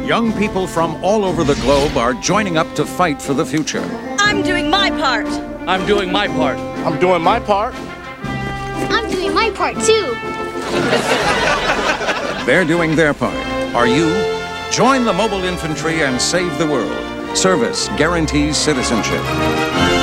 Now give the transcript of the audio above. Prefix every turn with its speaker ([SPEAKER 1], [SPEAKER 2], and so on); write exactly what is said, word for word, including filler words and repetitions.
[SPEAKER 1] Young people from all over the globe are joining up to fight for the future.
[SPEAKER 2] I'm doing my part.
[SPEAKER 3] I'm doing my part.
[SPEAKER 4] I'm doing my part.
[SPEAKER 5] I'm doing my part, too.
[SPEAKER 1] They're doing their part. Are you? Join the mobile infantry and save the world. Service guarantees citizenship.